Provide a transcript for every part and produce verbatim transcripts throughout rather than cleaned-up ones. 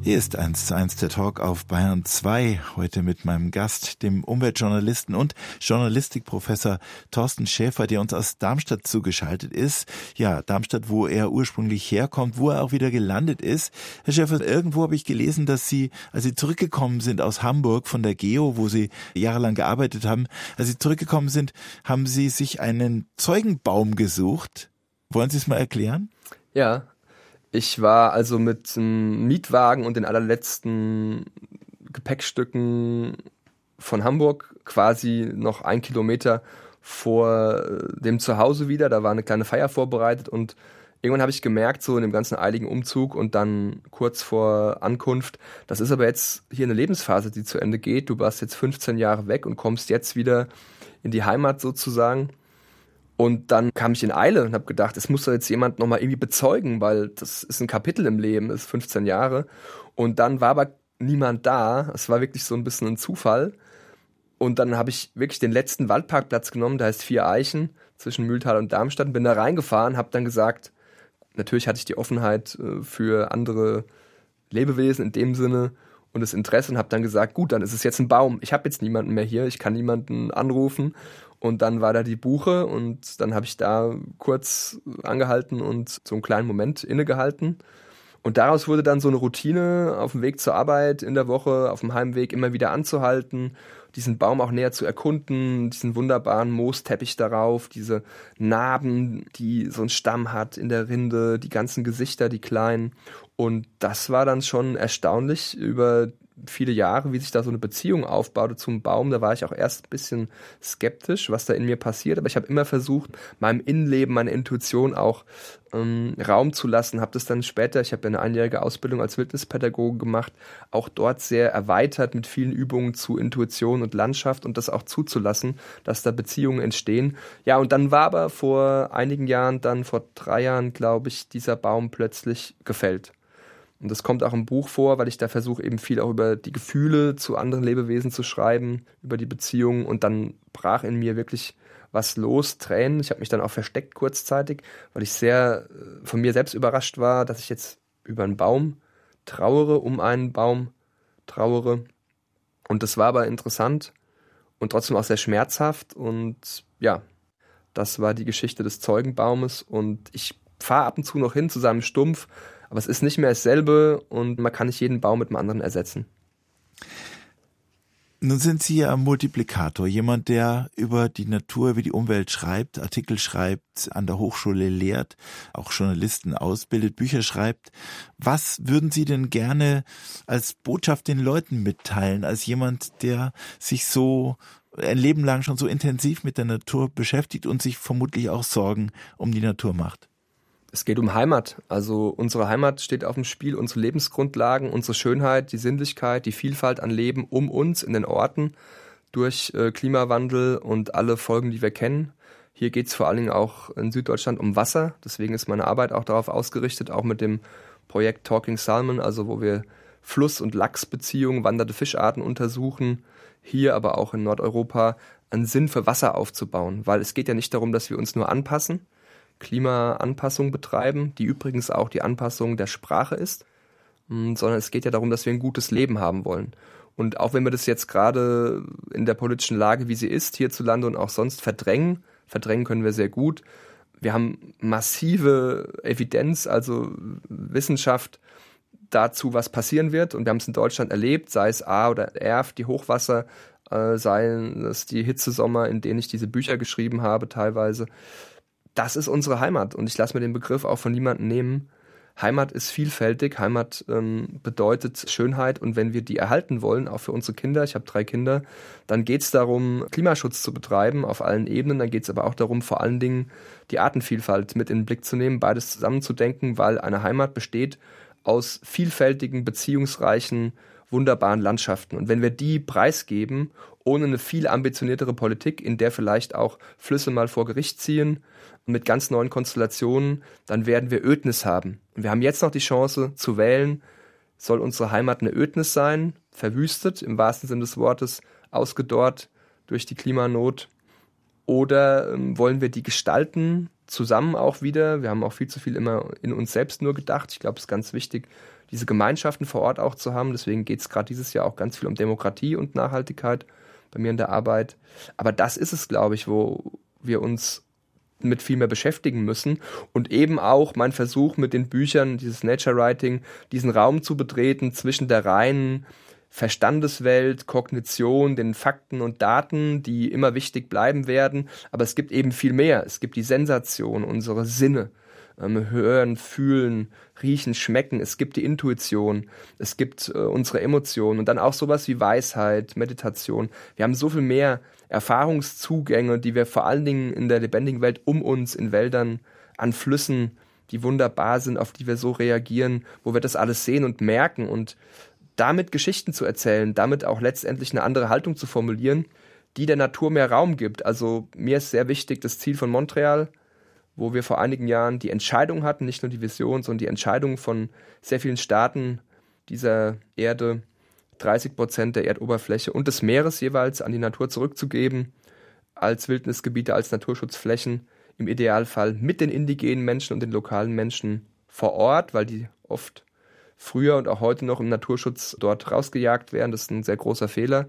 Hier ist eins zu eins der Talk auf Bayern zwei, heute mit meinem Gast, dem Umweltjournalisten und Journalistikprofessor Thorsten Schäfer, der uns aus Darmstadt zugeschaltet ist. Ja, Darmstadt, wo er ursprünglich herkommt, wo er auch wieder gelandet ist. Herr Schäfer, irgendwo habe ich gelesen, dass Sie, als Sie zurückgekommen sind aus Hamburg von der Geo, wo Sie jahrelang gearbeitet haben, als Sie zurückgekommen sind, haben Sie sich einen Zeugenbaum gesucht. Wollen Sie es mal erklären? Ja. Ich war also mit einem Mietwagen und den allerletzten Gepäckstücken von Hamburg quasi noch ein Kilometer vor dem Zuhause wieder. Da war eine kleine Feier vorbereitet und irgendwann habe ich gemerkt, so in dem ganzen eiligen Umzug und dann kurz vor Ankunft, das ist aber jetzt hier eine Lebensphase, die zu Ende geht. Du warst jetzt fünfzehn Jahre weg und kommst jetzt wieder in die Heimat sozusagen. Und dann kam ich in Eile und habe gedacht, es muss doch jetzt jemand nochmal irgendwie bezeugen, weil das ist ein Kapitel im Leben, ist fünfzehn Jahre. Und dann war aber niemand da. Es war wirklich so ein bisschen ein Zufall. Und dann habe ich wirklich den letzten Waldparkplatz genommen, der heißt Vier Eichen, zwischen Mühltal und Darmstadt. Bin da reingefahren, habe dann gesagt, natürlich hatte ich die Offenheit für andere Lebewesen in dem Sinne und das Interesse und habe dann gesagt, gut, dann ist es jetzt ein Baum. Ich habe jetzt niemanden mehr hier, ich kann niemanden anrufen. Und dann war da die Buche und dann habe ich da kurz angehalten und so einen kleinen Moment innegehalten. Und daraus wurde dann so eine Routine, auf dem Weg zur Arbeit, in der Woche, auf dem Heimweg immer wieder anzuhalten, diesen Baum auch näher zu erkunden, diesen wunderbaren Moosteppich darauf, diese Narben, die so ein Stamm hat in der Rinde, die ganzen Gesichter, die kleinen. Und das war dann schon erstaunlich über viele Jahre, wie sich da so eine Beziehung aufbaute zum Baum. Da war ich auch erst ein bisschen skeptisch, was da in mir passiert, aber ich habe immer versucht, meinem Innenleben, meiner Intuition auch ähm, Raum zu lassen. Habe das dann später, ich habe ja eine einjährige Ausbildung als Wildnispädagoge gemacht, auch dort sehr erweitert mit vielen Übungen zu Intuition und Landschaft und das auch zuzulassen, dass da Beziehungen entstehen. Ja, und dann war aber vor einigen Jahren, dann vor drei Jahren, glaube ich, dieser Baum plötzlich gefällt. Und das kommt auch im Buch vor, weil ich da versuche, eben viel auch über die Gefühle zu anderen Lebewesen zu schreiben, über die Beziehungen. Und dann brach in mir wirklich was los, Tränen. Ich habe mich dann auch versteckt kurzzeitig, weil ich sehr von mir selbst überrascht war, dass ich jetzt über einen Baum trauere, um einen Baum trauere. Und das war aber interessant und trotzdem auch sehr schmerzhaft. Und ja, das war die Geschichte des Zeugenbaumes. Und ich fahre ab und zu noch hin zu seinem Stumpf, aber es ist nicht mehr dasselbe und man kann nicht jeden Baum mit einem anderen ersetzen. Nun sind Sie ja Multiplikator, jemand, der über die Natur, über die Umwelt schreibt, Artikel schreibt, an der Hochschule lehrt, auch Journalisten ausbildet, Bücher schreibt. Was würden Sie denn gerne als Botschaft den Leuten mitteilen, als jemand, der sich so ein Leben lang schon so intensiv mit der Natur beschäftigt und sich vermutlich auch Sorgen um die Natur macht? Es geht um Heimat. Also unsere Heimat steht auf dem Spiel, unsere Lebensgrundlagen, unsere Schönheit, die Sinnlichkeit, die Vielfalt an Leben um uns in den Orten durch äh, Klimawandel und alle Folgen, die wir kennen. Hier geht es vor allen Dingen auch in Süddeutschland um Wasser. Deswegen ist meine Arbeit auch darauf ausgerichtet, auch mit dem Projekt Talking Salmon, also wo wir Fluss- und Lachsbeziehungen, wandernde Fischarten untersuchen, hier aber auch in Nordeuropa einen Sinn für Wasser aufzubauen. Weil es geht ja nicht darum, dass wir uns nur anpassen, Klimaanpassung betreiben, die übrigens auch die Anpassung der Sprache ist, sondern es geht ja darum, dass wir ein gutes Leben haben wollen. Und auch wenn wir das jetzt gerade in der politischen Lage, wie sie ist, hierzulande und auch sonst verdrängen, verdrängen können wir sehr gut. Wir haben massive Evidenz, also Wissenschaft dazu, was passieren wird. Und wir haben es in Deutschland erlebt, sei es A oder Erf, die Hochwasser, äh, seien es die Hitzesommer, in denen ich diese Bücher geschrieben habe teilweise. Das ist unsere Heimat und ich lasse mir den Begriff auch von niemandem nehmen. Heimat ist vielfältig, Heimat ähm, bedeutet Schönheit und wenn wir die erhalten wollen, auch für unsere Kinder, ich habe drei Kinder, dann geht es darum, Klimaschutz zu betreiben auf allen Ebenen, dann geht es aber auch darum, vor allen Dingen die Artenvielfalt mit in den Blick zu nehmen, beides zusammenzudenken, weil eine Heimat besteht aus vielfältigen, beziehungsreichen, wunderbaren Landschaften. Und wenn wir die preisgeben, ohne eine viel ambitioniertere Politik, in der vielleicht auch Flüsse mal vor Gericht ziehen, mit ganz neuen Konstellationen, dann werden wir Ödnis haben. Und wir haben jetzt noch die Chance zu wählen, soll unsere Heimat eine Ödnis sein, verwüstet, im wahrsten Sinne des Wortes, ausgedorrt durch die Klimanot, Oder ähm, wollen wir die gestalten, zusammen auch wieder? Wir haben auch viel zu viel immer in uns selbst nur gedacht. Ich glaube, es ist ganz wichtig, diese Gemeinschaften vor Ort auch zu haben. Deswegen geht es gerade dieses Jahr auch ganz viel um Demokratie und Nachhaltigkeit bei mir in der Arbeit. Aber das ist es, glaube ich, wo wir uns mit viel mehr beschäftigen müssen. Und eben auch mein Versuch mit den Büchern, dieses Nature Writing, diesen Raum zu betreten zwischen der reinen Verstandeswelt, Kognition, den Fakten und Daten, die immer wichtig bleiben werden. Aber es gibt eben viel mehr. Es gibt die Sensation, unsere Sinne. Ähm, hören, fühlen, riechen, schmecken. Es gibt die Intuition. Es gibt äh, unsere Emotionen. Und dann auch sowas wie Weisheit, Meditation. Wir haben so viel mehr Erfahrungszugänge, die wir vor allen Dingen in der lebendigen Welt um uns, in Wäldern, an Flüssen, die wunderbar sind, auf die wir so reagieren, wo wir das alles sehen und merken. Und damit Geschichten zu erzählen, damit auch letztendlich eine andere Haltung zu formulieren, die der Natur mehr Raum gibt. Also mir ist sehr wichtig das Ziel von Montreal, wo wir vor einigen Jahren die Entscheidung hatten, nicht nur die Vision, sondern die Entscheidung von sehr vielen Staaten dieser Erde, dreißig Prozent der Erdoberfläche und des Meeres jeweils an die Natur zurückzugeben, als Wildnisgebiete, als Naturschutzflächen, im Idealfall mit den indigenen Menschen und den lokalen Menschen vor Ort, weil die oft früher und auch heute noch im Naturschutz dort rausgejagt werden. Das ist ein sehr großer Fehler.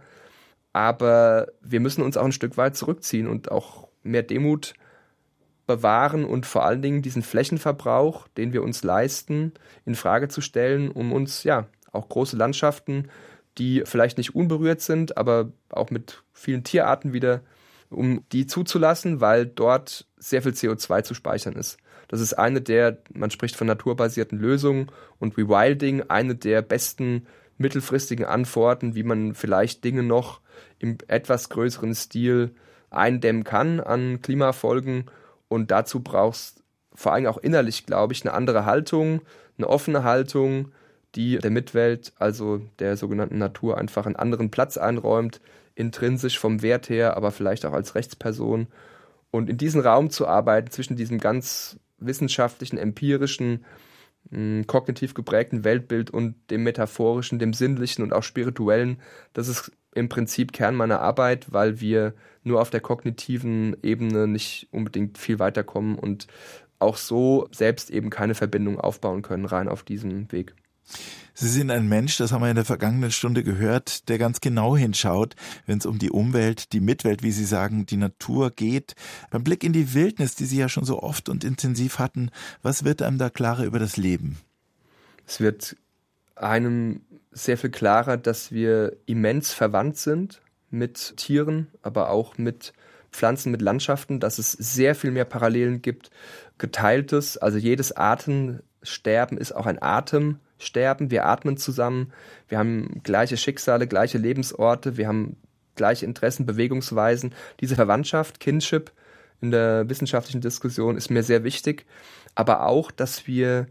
Aber wir müssen uns auch ein Stück weit zurückziehen und auch mehr Demut bewahren und vor allen Dingen diesen Flächenverbrauch, den wir uns leisten, in Frage zu stellen, um uns ja auch große Landschaften, die vielleicht nicht unberührt sind, aber auch mit vielen Tierarten wieder, um die zuzulassen, weil dort sehr viel C O zwei zu speichern ist. Das ist eine der, man spricht von naturbasierten Lösungen und Rewilding, eine der besten mittelfristigen Antworten, wie man vielleicht Dinge noch im etwas größeren Stil eindämmen kann an Klimafolgen. Und dazu brauchst vor allem auch innerlich, glaube ich, eine andere Haltung, eine offene Haltung, die der Mitwelt, also der sogenannten Natur, einfach einen anderen Platz einräumt, intrinsisch vom Wert her, aber vielleicht auch als Rechtsperson. Und in diesem Raum zu arbeiten, zwischen diesem ganz wissenschaftlichen, empirischen, mh, kognitiv geprägten Weltbild und dem metaphorischen, dem sinnlichen und auch spirituellen, das ist im Prinzip Kern meiner Arbeit, weil wir nur auf der kognitiven Ebene nicht unbedingt viel weiterkommen und auch so selbst eben keine Verbindung aufbauen können, rein auf diesem Weg. Sie sind ein Mensch, das haben wir in der vergangenen Stunde gehört, der ganz genau hinschaut, wenn es um die Umwelt, die Mitwelt, wie Sie sagen, die Natur geht. Beim Blick in die Wildnis, die Sie ja schon so oft und intensiv hatten, was wird einem da klarer über das Leben? Es wird einem sehr viel klarer, dass wir immens verwandt sind mit Tieren, aber auch mit Pflanzen, mit Landschaften, dass es sehr viel mehr Parallelen gibt, geteiltes, also jedes Artensterben ist auch ein Atemsterben, wir atmen zusammen, wir haben gleiche Schicksale, gleiche Lebensorte, wir haben gleiche Interessen, Bewegungsweisen. Diese Verwandtschaft, Kinship in der wissenschaftlichen Diskussion ist mir sehr wichtig, aber auch, dass wir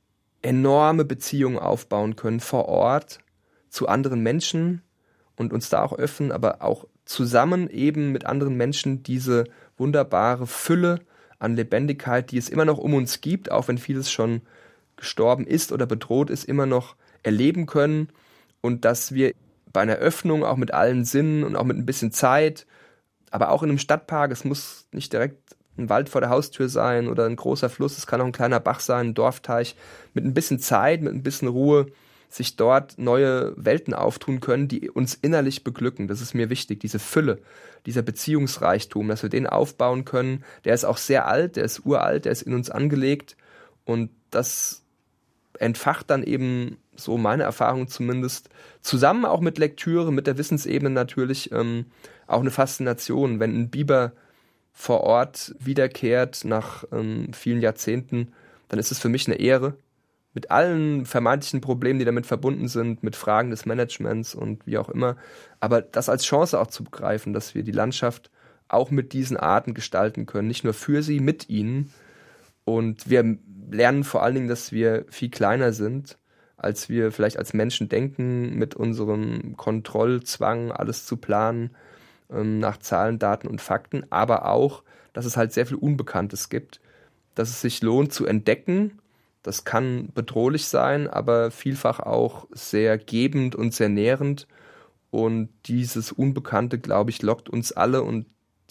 enorme Beziehungen aufbauen können vor Ort zu anderen Menschen und uns da auch öffnen, aber auch zusammen eben mit anderen Menschen diese wunderbare Fülle an Lebendigkeit, die es immer noch um uns gibt, auch wenn vieles schon gestorben ist oder bedroht ist, immer noch erleben können und dass wir bei einer Öffnung auch mit allen Sinnen und auch mit ein bisschen Zeit, aber auch in einem Stadtpark, es muss nicht direkt ein Wald vor der Haustür sein oder ein großer Fluss, es kann auch ein kleiner Bach sein, ein Dorfteich, mit ein bisschen Zeit, mit ein bisschen Ruhe sich dort neue Welten auftun können, die uns innerlich beglücken. Das ist mir wichtig, diese Fülle, dieser Beziehungsreichtum, dass wir den aufbauen können. Der ist auch sehr alt, der ist uralt, der ist in uns angelegt und das entfacht dann eben, so meine Erfahrung zumindest, zusammen auch mit Lektüre, mit der Wissensebene natürlich ähm, auch eine Faszination. Wenn ein Biber vor Ort wiederkehrt nach ähm, vielen Jahrzehnten, dann ist es für mich eine Ehre, mit allen vermeintlichen Problemen, die damit verbunden sind, mit Fragen des Managements und wie auch immer, aber das als Chance auch zu begreifen, dass wir die Landschaft auch mit diesen Arten gestalten können, nicht nur für sie, mit ihnen. Und wir lernen vor allen Dingen, dass wir viel kleiner sind, als wir vielleicht als Menschen denken, mit unserem Kontrollzwang, alles zu planen, ähm, nach Zahlen, Daten und Fakten, aber auch, dass es halt sehr viel Unbekanntes gibt, dass es sich lohnt zu entdecken. Das kann bedrohlich sein, aber vielfach auch sehr gebend und sehr nährend. Und dieses Unbekannte, glaube ich, lockt uns alle und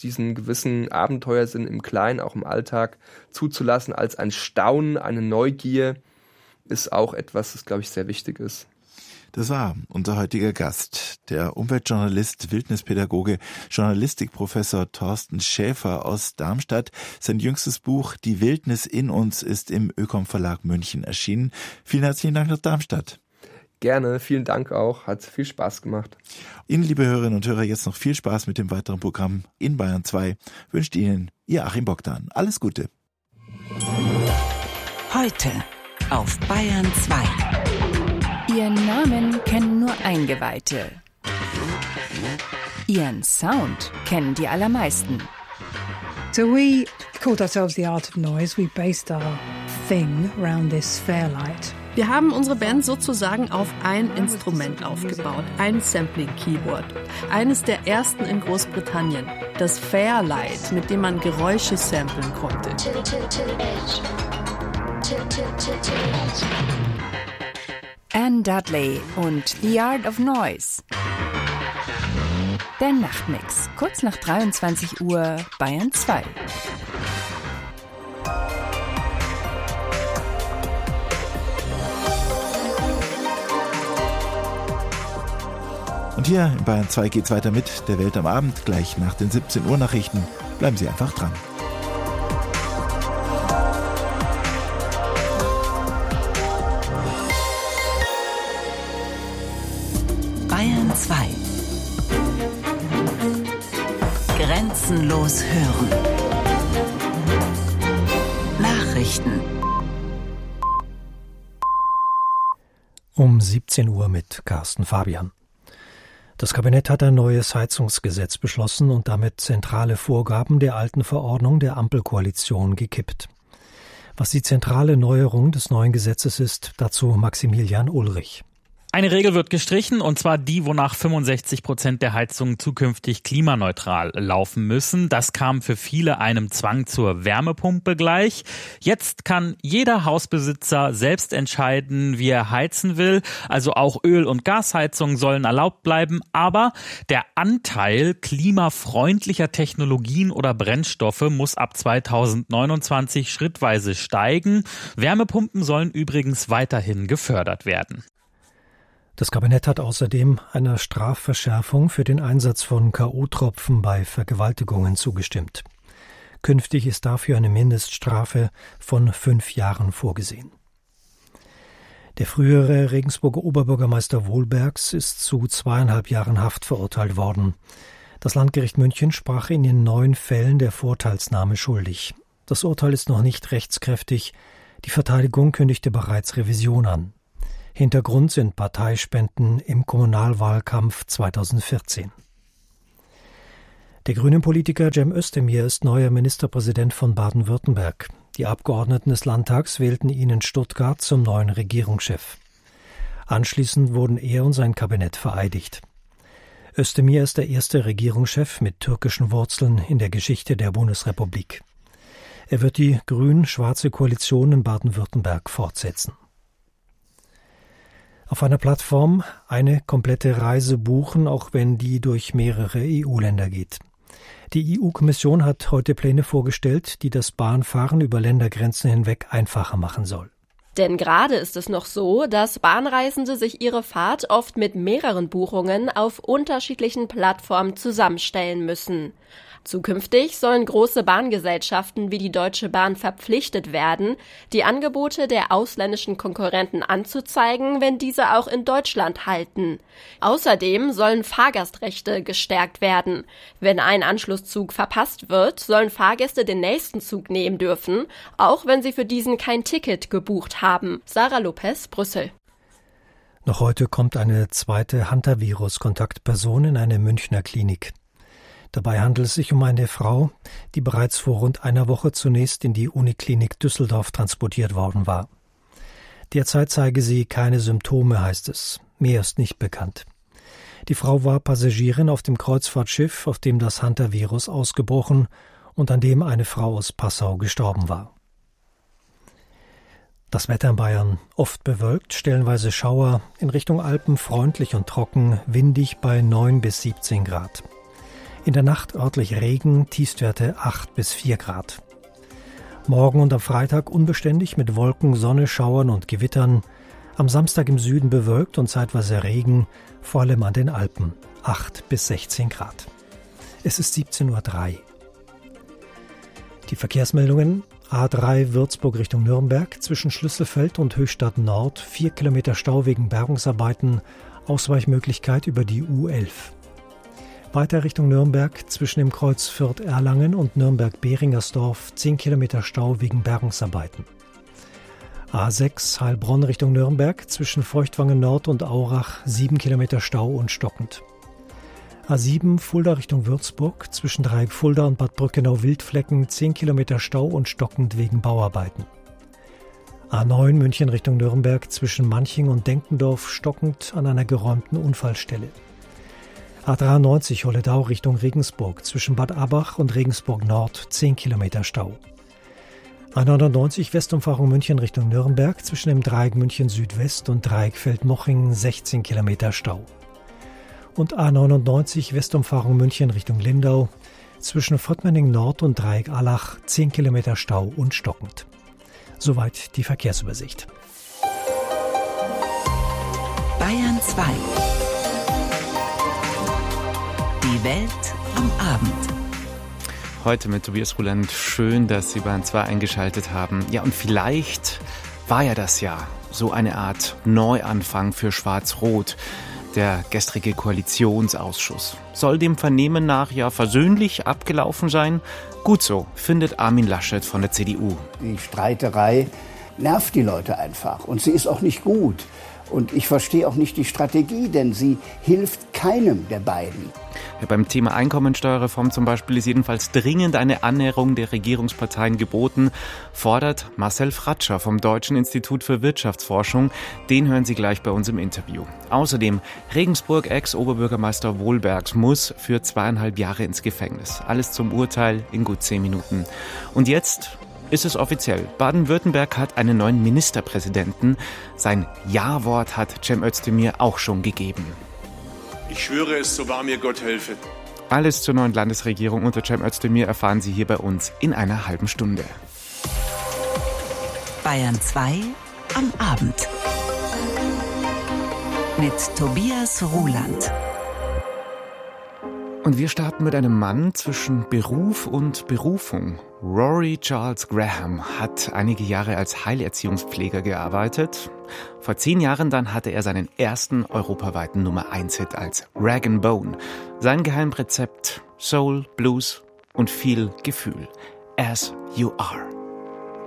diesen gewissen Abenteuersinn im Kleinen, auch im Alltag zuzulassen, als ein Staunen, eine Neugier, ist auch etwas, das, glaube ich, sehr wichtig ist. Das war unser heutiger Gast, der Umweltjournalist, Wildnispädagoge, Journalistikprofessor Thorsten Schäfer aus Darmstadt. Sein jüngstes Buch Die Wildnis in uns ist im Ökom Verlag München erschienen. Vielen herzlichen Dank nach Darmstadt. Gerne, vielen Dank auch, hat viel Spaß gemacht. Ihnen, liebe Hörerinnen und Hörer, jetzt noch viel Spaß mit dem weiteren Programm in Bayern zwei. Wünscht Ihnen Ihr Achim Bogdan. Alles Gute. Heute auf Bayern zwei. Ihren Namen kennen nur Eingeweihte. Ihren Sound kennen die allermeisten. So we called ourselves the Art of Noise. We based our thing around this Fairlight. Wir haben unsere Band sozusagen auf ein Instrument aufgebaut, ein Sampling-Keyboard. Eines der ersten in Großbritannien, das Fairlight, mit dem man Geräusche samplen konnte. Anne Dudley und The Art of Noise. Der Nachtmix, kurz nach dreiundzwanzig Uhr, Bayern zwei. Und hier in Bayern zwei geht's weiter mit der Welt am Abend, gleich nach den siebzehn Uhr Nachrichten. Bleiben Sie einfach dran. Bayern zwei. Grenzenlos hören. Nachrichten. Um siebzehn Uhr mit Carsten Fabian. Das Kabinett hat ein neues Heizungsgesetz beschlossen und damit zentrale Vorgaben der alten Verordnung der Ampelkoalition gekippt. Was die zentrale Neuerung des neuen Gesetzes ist, dazu Maximilian Ulrich. Eine Regel wird gestrichen, und zwar die, wonach fünfundsechzig Prozent der Heizungen zukünftig klimaneutral laufen müssen. Das kam für viele einem Zwang zur Wärmepumpe gleich. Jetzt kann jeder Hausbesitzer selbst entscheiden, wie er heizen will. Also auch Öl- und Gasheizungen sollen erlaubt bleiben. Aber der Anteil klimafreundlicher Technologien oder Brennstoffe muss ab zweitausendneunundzwanzig schrittweise steigen. Wärmepumpen sollen übrigens weiterhin gefördert werden. Das Kabinett hat außerdem einer Strafverschärfung für den Einsatz von K O-Tropfen bei Vergewaltigungen zugestimmt. Künftig ist dafür eine Mindeststrafe von fünf Jahren vorgesehen. Der frühere Regensburger Oberbürgermeister Wohlbergs ist zu zweieinhalb Jahren Haft verurteilt worden. Das Landgericht München sprach ihn in neun Fällen der Vorteilsnahme schuldig. Das Urteil ist noch nicht rechtskräftig. Die Verteidigung kündigte bereits Revision an. Hintergrund sind Parteispenden im Kommunalwahlkampf zweitausendvierzehn. Der grünen Politiker Cem Özdemir ist neuer Ministerpräsident von Baden-Württemberg. Die Abgeordneten des Landtags wählten ihn in Stuttgart zum neuen Regierungschef. Anschließend wurden er und sein Kabinett vereidigt. Özdemir ist der erste Regierungschef mit türkischen Wurzeln in der Geschichte der Bundesrepublik. Er wird die grün-schwarze Koalition in Baden-Württemberg fortsetzen. Auf einer Plattform eine komplette Reise buchen, auch wenn die durch mehrere E U-Länder geht. Die E U-Kommission hat heute Pläne vorgestellt, die das Bahnfahren über Ländergrenzen hinweg einfacher machen soll. Denn gerade ist es noch so, dass Bahnreisende sich ihre Fahrt oft mit mehreren Buchungen auf unterschiedlichen Plattformen zusammenstellen müssen. Zukünftig sollen große Bahngesellschaften wie die Deutsche Bahn verpflichtet werden, die Angebote der ausländischen Konkurrenten anzuzeigen, wenn diese auch in Deutschland halten. Außerdem sollen Fahrgastrechte gestärkt werden. Wenn ein Anschlusszug verpasst wird, sollen Fahrgäste den nächsten Zug nehmen dürfen, auch wenn sie für diesen kein Ticket gebucht haben. Sarah Lopez, Brüssel. Noch heute kommt eine zweite Hantavirus-Kontaktperson in eine Münchner Klinik. Dabei handelt es sich um eine Frau, die bereits vor rund einer Woche zunächst in die Uniklinik Düsseldorf transportiert worden war. Derzeit zeige sie keine Symptome, heißt es. Mehr ist nicht bekannt. Die Frau war Passagierin auf dem Kreuzfahrtschiff, auf dem das Hantavirus ausgebrochen und an dem eine Frau aus Passau gestorben war. Das Wetter in Bayern oft bewölkt, stellenweise Schauer, in Richtung Alpen freundlich und trocken, windig bei neun bis siebzehn Grad. In der Nacht örtlich Regen, Tiefstwerte acht bis vier Grad. Morgen und am Freitag unbeständig mit Wolken, Sonne, Schauern und Gewittern. Am Samstag im Süden bewölkt und zeitweise Regen, vor allem an den Alpen, acht bis sechzehn Grad. Es ist siebzehn Uhr drei. Die Verkehrsmeldungen: A drei Würzburg Richtung Nürnberg, zwischen Schlüsselfeld und Höchstadt Nord, vier Kilometer Stau wegen Bergungsarbeiten, Ausweichmöglichkeit über die U elf. Weiter Richtung Nürnberg, zwischen dem Kreuz Fürth-Erlangen und Nürnberg-Behringersdorf, zehn Kilometer Stau wegen Bergungsarbeiten. A sechs Heilbronn Richtung Nürnberg, zwischen Feuchtwangen Nord und Aurach, sieben Kilometer Stau und stockend. A sieben Fulda Richtung Würzburg, zwischen Dreieck Fulda und Bad Brückenau-Wildflecken, zehn Kilometer Stau und stockend wegen Bauarbeiten. A neun München Richtung Nürnberg, zwischen Manching und Denkendorf, stockend an einer geräumten Unfallstelle. A dreiundneunzig Holledau Richtung Regensburg, zwischen Bad Abach und Regensburg Nord, zehn Kilometer Stau. A neunundneunzig Westumfahrung München Richtung Nürnberg, zwischen dem Dreieck München Südwest und Dreieck Feldmoching, sechzehn Kilometer Stau. Und A neunundneunzig Westumfahrung München Richtung Lindau, zwischen Vottmenning Nord und Dreieck Allach, zehn Kilometer Stau und stockend. Soweit die Verkehrsübersicht. Bayern zwei. Die Welt am Abend. Heute mit Tobias Ruland. Schön, dass Sie Bayern zwei eingeschaltet haben. Ja, und vielleicht war ja das Jahr so eine Art Neuanfang für Schwarz-Rot. Der gestrige Koalitionsausschuss soll dem Vernehmen nach ja versöhnlich abgelaufen sein. Gut so, findet Armin Laschet von der C D U. Die Streiterei nervt die Leute einfach und sie ist auch nicht gut. Und ich verstehe auch nicht die Strategie, denn sie hilft keinem der beiden. Ja, beim Thema Einkommensteuerreform zum Beispiel ist jedenfalls dringend eine Annäherung der Regierungsparteien geboten, fordert Marcel Fratscher vom Deutschen Institut für Wirtschaftsforschung. Den hören Sie gleich bei uns im Interview. Außerdem, Regensburg Ex-Oberbürgermeister Wohlbergs muss für zweieinhalb Jahre ins Gefängnis. Alles zum Urteil in gut zehn Minuten. Und jetzt ist es offiziell. Baden-Württemberg hat einen neuen Ministerpräsidenten. Sein Ja-Wort hat Cem Özdemir auch schon gegeben. Ich schwöre es, so wahr mir Gott helfe. Alles zur neuen Landesregierung unter Cem Özdemir erfahren Sie hier bei uns in einer halben Stunde. Bayern zwei am Abend. Mit Tobias Ruland. Und wir starten mit einem Mann zwischen Beruf und Berufung. Rory Charles Graham hat einige Jahre als Heilerziehungspfleger gearbeitet. Vor zehn Jahren dann hatte er seinen ersten europaweiten Nummer eins Hit als Rag and Bone. Sein Geheimrezept: Soul, Blues und viel Gefühl. As You Are.